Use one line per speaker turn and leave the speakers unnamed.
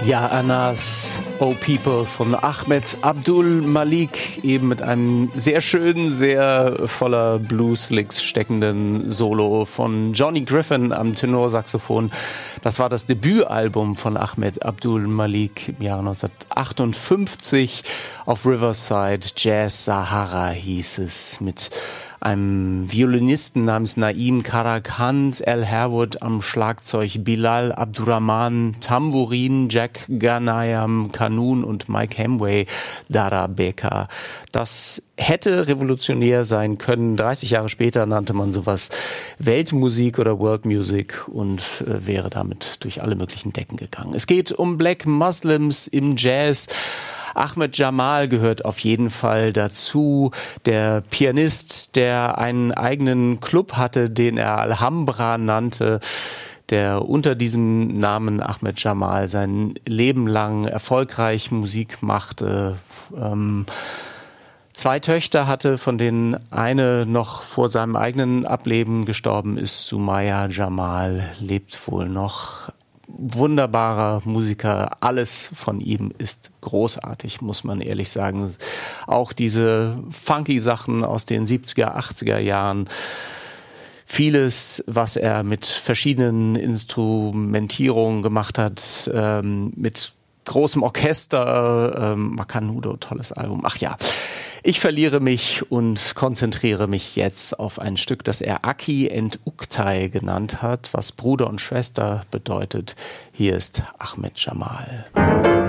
Ja, Anas, Oh People von Ahmed Abdul Malik, eben mit einem sehr schönen, sehr voller Blues-Licks steckenden Solo von Johnny Griffin am Tenorsaxophon. Das war das Debütalbum von Ahmed Abdul Malik im Jahre 1958 auf Riverside. Jazz Sahara hieß es, mit einem Violinisten namens Naim Karakand, Al Harewood am Schlagzeug, Bilal Abdurrahman Tambourin, Jack Ghanayam Kanun und Mike Hemway Darabeka. Das hätte revolutionär sein können. 30 Jahre später nannte man sowas Weltmusik oder World Music und wäre damit durch alle möglichen Decken gegangen. Es geht um Black Muslims im Jazz. Ahmed Jamal gehört auf jeden Fall dazu. Der Pianist, der einen eigenen Club hatte, den er Alhambra nannte, der unter diesem Namen Ahmed Jamal sein Leben lang erfolgreich Musik machte. 2 Töchter hatte, von denen eine noch vor seinem eigenen Ableben gestorben ist. Sumaya Jamal lebt wohl noch. Wunderbarer Musiker, alles von ihm ist großartig, muss man ehrlich sagen. Auch diese funky Sachen aus den 70er, 80er Jahren, vieles, was er mit verschiedenen Instrumentierungen gemacht hat, mit großem Orchester, Macanudo, tolles Album. Ach ja, ich verliere mich und konzentriere mich jetzt auf ein Stück, das er Aki and Uktay genannt hat, was Bruder und Schwester bedeutet. Hier ist Ahmed Jamal.